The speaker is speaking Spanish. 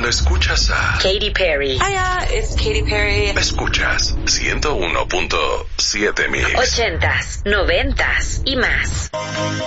escuchas a Katy Perry. Hiya, it's Katy Perry. Escuchas 101.7 Mix. 80s, 90s y más.